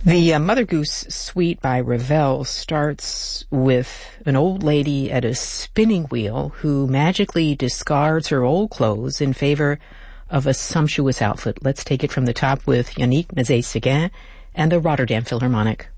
The Mother Goose Suite by Ravel starts with an old lady at a spinning wheel who magically discards her old clothes in favor of a sumptuous outfit. Let's take it from the top with Yannick Nézet-Séguin and the Rotterdam Philharmonic.